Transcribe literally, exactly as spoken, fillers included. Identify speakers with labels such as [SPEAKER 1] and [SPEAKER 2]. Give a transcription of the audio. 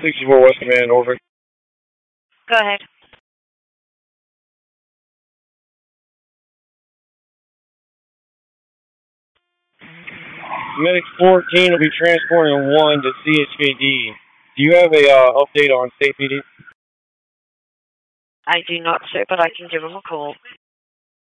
[SPEAKER 1] sixty-four West Command, over.
[SPEAKER 2] Go ahead.
[SPEAKER 1] Medic fourteen will be transporting one to C H K D. Do you have a uh, update on State P D?
[SPEAKER 2] I do not, sir, but I can give him a call.